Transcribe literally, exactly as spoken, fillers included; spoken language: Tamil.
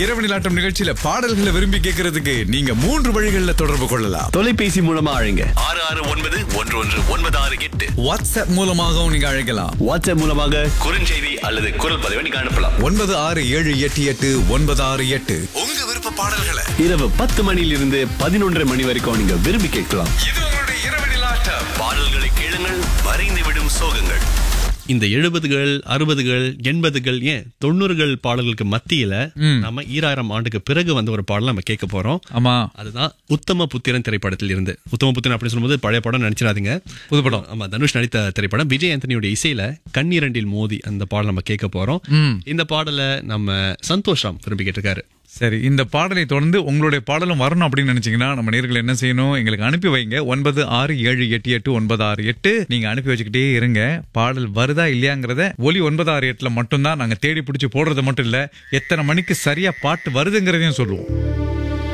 இரவு நிலாட்டம் நிகழ்ச்சியில பாடல்களை விரும்பி கேட்கறதுக்கு நீங்க மூன்று வழிகளில் தொடர்பு கொள்ளலாம். தொலைபேசி மூலமா அழைங்க ஆறு ஆறு ஒன்பது ஒன்று ஒன்று ஒன்பது ஆறு எட்டு. வாட்ஸ்அப் மூலமாகவும் நீங்க அழைக்கலாம். வாட்ஸ்அப் மூலமாக குறுஞ்செய்தி அல்லது குரல் பதிவை நீங்க அனுப்பலாம். ஒன்பது ஆறு ஏழு எட்டு எட்டு ஒன்பது ஆறு எட்டு. உங்க விருப்ப பாடல்களை இரவு பத்து மணியிலிருந்து பதினொன்றரை மணி வரைக்கும் நீங்க விரும்பி கேட்கலாம். இது உங்களுடைய இரவு நிலாட்டம். பாடல்களை கேளுங்கள், மறைந்து விடும் சோகங்கள். இந்த எழுபதுகள் அறுபதுகள் எண்பதுகள் ஏன் தொண்ணூறுகள் பாடல்களுக்கு மத்தியில நம்ம ஈராயிரம் ஆண்டுக்கு பிறகு வந்த ஒரு பாடல் நம்ம கேட்க போறோம். ஆமா, அதுதான் உத்தம புத்திரன் திரைப்படத்தில் இருந்து. உத்தம புத்திரன் அப்படி சொல்லும்போது பழைய படம் நினைச்சிடாதீங்க, புது படம். ஆமா, தனுஷ் நடித்த திரைப்படம். விஜய் ஆண்டனியோட இசையில கண்ணீரண்டில் மோதி அந்த பாடல் நம்ம கேட்க போறோம். இந்த பாடலை நம்ம சந்தோஷ் ராம் விரும்பி கேட்டிருக்காரு. சரி, இந்த பாடலை தொடர்ந்து உங்களுடைய பாடலும் வரணும் அப்படின்னு நினைச்சீங்கன்னா நம்ம நேர்கள் என்ன செய்யணும், எங்களுக்கு அனுப்பி வைங்க. ஒன்பது ஆறு ஏழு எட்டு எட்டு ஒன்பது ஆறு எட்டு. நீங்க அனுப்பி வச்சுக்கிட்டே இருங்க. பாடல் வருதா இல்லையாங்கிறத ஒலி ஒன்பது ஆறு எட்டுல மட்டும்தான் நாங்க தேடி பிடிச்சி போடுறது மட்டும் இல்ல, எத்தனை மணிக்கு சரியா பாட்டு வருதுங்கிறதையும் சொல்லுவோம்.